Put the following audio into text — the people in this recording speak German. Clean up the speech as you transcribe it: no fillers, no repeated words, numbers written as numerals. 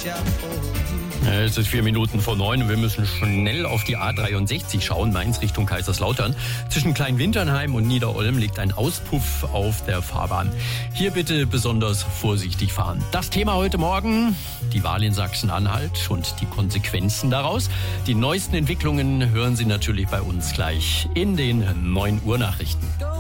Es ist 8:04 und wir müssen schnell auf die A63 schauen, Mainz Richtung Kaiserslautern. Zwischen Kleinwinternheim und Niederolm liegt ein Auspuff auf der Fahrbahn. Hier bitte besonders vorsichtig fahren. Das Thema heute Morgen, die Wahl in Sachsen-Anhalt und die Konsequenzen daraus. Die neuesten Entwicklungen hören Sie natürlich bei uns gleich in den 9 Uhr Nachrichten.